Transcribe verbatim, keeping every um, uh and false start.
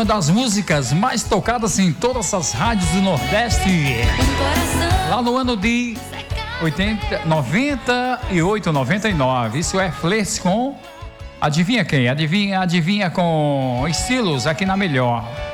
uma das músicas mais tocadas em todas as rádios do Nordeste. Lá no ano de oitenta, noventa e oito, noventa e nove. Isso é Flerte com... Adivinha quem? Adivinha, adivinha com Estilos aqui na Melhor.